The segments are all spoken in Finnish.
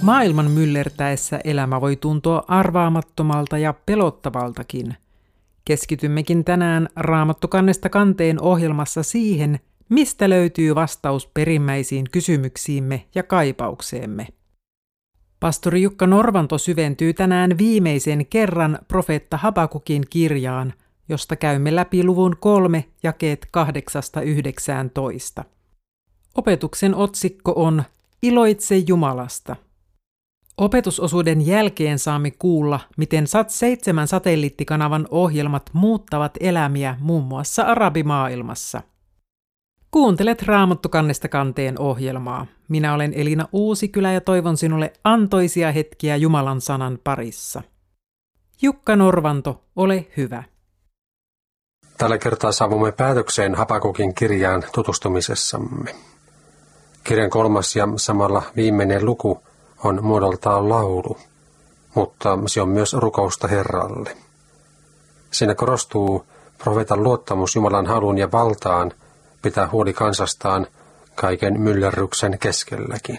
Maailman myllertäessä elämä voi tuntua arvaamattomalta ja pelottavaltakin. Keskitymmekin tänään Raamattu kannesta kanteen ohjelmassa siihen, mistä löytyy vastaus perimmäisiin kysymyksiimme ja kaipaukseemme. Pastori Jukka Norvanto syventyy tänään viimeisen kerran profeetta Habakukin kirjaan, josta käymme läpi luvun 3 jakeet 8–19. Opetuksen otsikko on Iloitse Jumalasta. Opetusosuuden jälkeen saamme kuulla, miten SAT-7 satelliittikanavan ohjelmat muuttavat elämiä muun muassa arabimaailmassa. Kuuntelet Raamattu kannesta kanteen ohjelmaa. Minä olen Elina Uusikylä ja toivon sinulle antoisia hetkiä Jumalan sanan parissa. Jukka Norvanto, ole hyvä. Tällä kertaa saavumme päätökseen Habakukin kirjaan tutustumisessamme. Kirjan 3. ja samalla viimeinen luku on muodoltaan laulu, mutta se on myös rukousta Herralle. Siinä korostuu profeetan luottamus Jumalan halun ja valtaan pitää huoli kansastaan kaiken myllerryksen keskelläkin.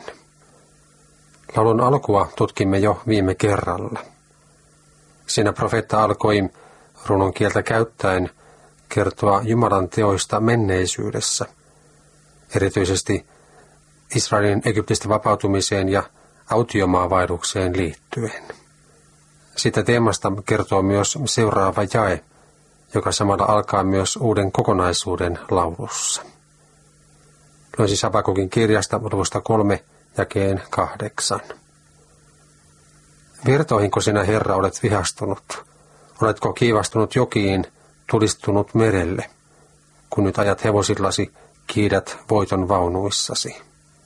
Laulun alkua tutkimme jo viime kerralla. Siinä profeetta alkoi runon kieltä käyttäen kertoa Jumalan teoista menneisyydessä, erityisesti Israelin Egyptistä vapautumiseen ja autiomaavaihdukseen liittyen. Sitä teemasta kertoo myös seuraava jae, joka samalla alkaa myös uuden kokonaisuuden laulussa. Luen siis Habakukin kirjasta luvusta 3 jakeen 8. Virtoihinko sinä, Herra, olet vihastunut? Oletko kiivastunut jokiin, tulistunut merelle, kun nyt ajat hevosillasi, kiidät voiton vaunuissasi?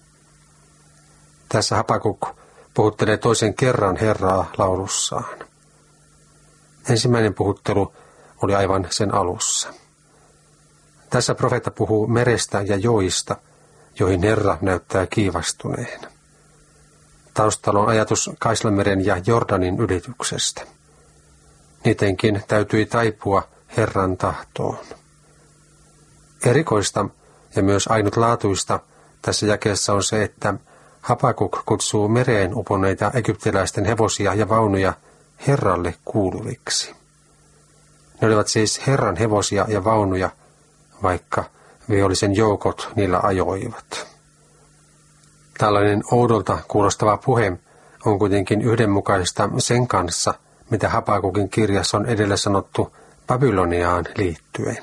Tässä Habakuk puhuttelee toisen kerran Herraa laulussaan. Ensimmäinen puhuttelu oli aivan sen alussa. Tässä profeetta puhuu merestä ja joista, joihin Herra näyttää kiivastuneen. Taustalla on ajatus Kaislanmeren ja Jordanin ylityksestä. Niidenkin täytyi taipua Herran tahtoon. Erikoista ja myös ainutlaatuista tässä jakeessa on se, että Habakuk kutsuu mereen uponneita egyptiläisten hevosia ja vaunuja Herralle kuuluviksi. Ne olivat siis Herran hevosia ja vaunuja, vaikka vihollisen joukot niillä ajoivat. Tällainen oudolta kuulostava puhe on kuitenkin yhdenmukaista sen kanssa, mitä Habakukin kirjassa on edellä sanottu Babyloniaan liittyen.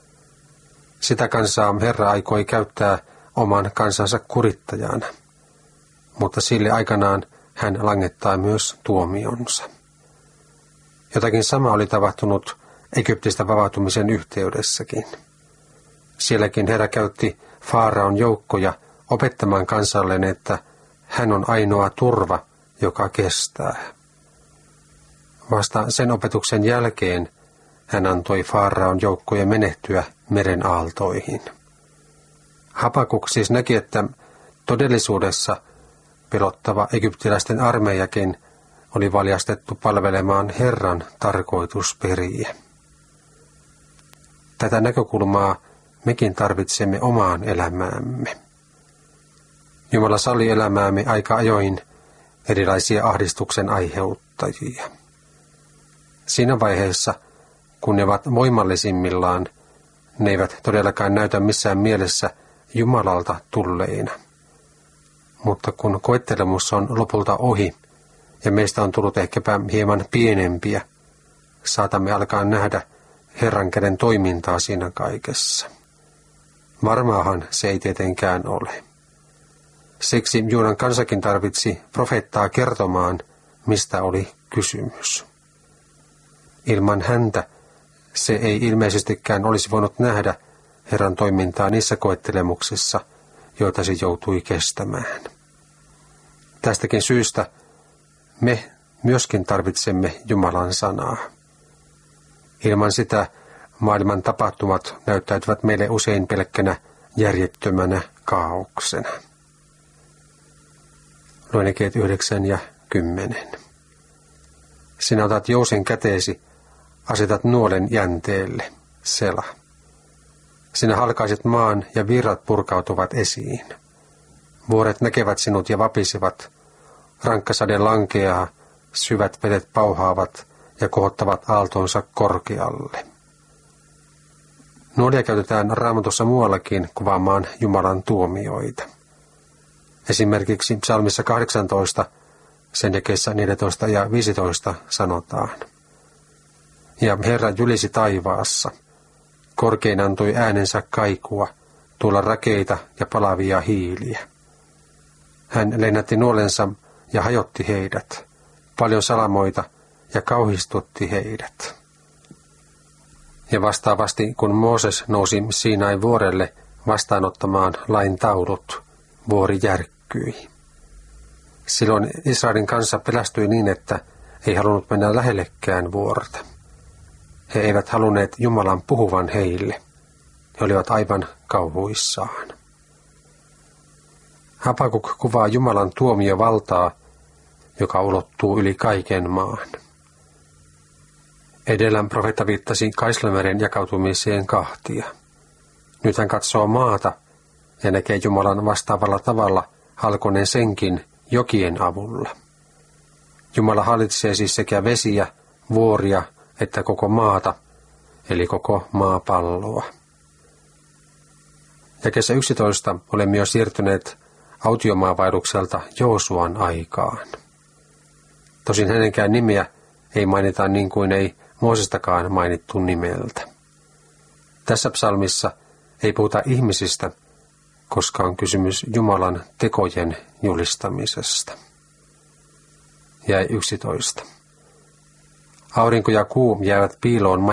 Sitä kansaa Herra aikoi käyttää oman kansansa kurittajana, mutta sille aikanaan hän langettaa myös tuomionsa. Jotakin sama oli tapahtunut Egyptistä vapautumisen yhteydessäkin. Sielläkin Herra käytti Faaraon joukkoja opettamaan kansalleen, että hän on ainoa turva, joka kestää. Vasta sen opetuksen jälkeen hän antoi Faaraon joukkojen menehtyä meren aaltoihin. Habakuk siis näki, että todellisuudessa pelottava egyptiläisten armeijakin oli valjastettu palvelemaan Herran tarkoitusperiä. Tätä näkökulmaa mekin tarvitsemme omaan elämäämme. Jumala salli elämäämme aika ajoin erilaisia ahdistuksen aiheuttajia. Siinä vaiheessa, kun ne ovat voimallisimmillaan, ne eivät todellakaan näytä missään mielessä Jumalalta tulleina. Mutta kun koettelemus on lopulta ohi ja meistä on tullut ehkäpä hieman pienempiä, saatamme alkaa nähdä Herran käden toimintaa siinä kaikessa. Varmaahan se ei tietenkään ole. Siksi Juudan kansakin tarvitsi profeettaa kertomaan, mistä oli kysymys. Ilman häntä se ei ilmeisestikään olisi voinut nähdä Herran toimintaa niissä koettelemuksissa, joita se joutui kestämään. Tästäkin syystä me myöskin tarvitsemme Jumalan sanaa. Ilman sitä maailman tapahtumat näyttäytyvät meille usein pelkkänä järjettömänä kaaoksena. Luen jakeet 9 ja 10. Sinä otat jousen käteesi, asetat nuolen jänteelle, Sela. Sinä halkaiset maan ja virrat purkautuvat esiin. Vuoret näkevät sinut ja vapisevat. Rankkasade lankeaa, syvät vedet pauhaavat ja kohottavat aaltonsa korkealle. Nuolia käytetään Raamatussa muuallakin kuvaamaan Jumalan tuomioita. Esimerkiksi psalmissa 18, sen jakeissa 14 ja 15 sanotaan. Ja Herra julisi taivaassa. Korkein antoi äänensä kaikua, tuolla rakeita ja palavia hiiliä. Hän lennätti nuolensa ja hajotti heidät, paljon salamoita ja kauhistutti heidät. Ja vastaavasti, kun Mooses nousi Siinain vuorelle vastaanottamaan lain taulut, vuori järkkyi. Silloin Israelin kansa pelästyi niin, että ei halunnut mennä lähellekään vuorta. He eivät halunneet Jumalan puhuvan heille. He olivat aivan kauhuissaan. Habakuk kuvaa Jumalan tuomiovaltaa, joka ulottuu yli kaiken maan. Edellä profeetta viittasi Kaislameren jakautumiseen kahtia. Nyt hän katsoo maata ja näkee Jumalan vastaavalla tavalla halkoneen senkin jokien avulla. Jumala hallitsee siis sekä vesiä, vuoria että koko maata, eli koko maapalloa. Jakeessa 11 olemme jo siirtyneet autiomaavaellukselta Joosuan aikaan. Tosin hänenkään nimeä ei mainita niin kuin ei Moosestakaan mainittu nimeltä. Tässä psalmissa ei puhuta ihmisistä, koska on kysymys Jumalan tekojen julistamisesta. Jae 11. Aurinko ja kuu jäävät piiloon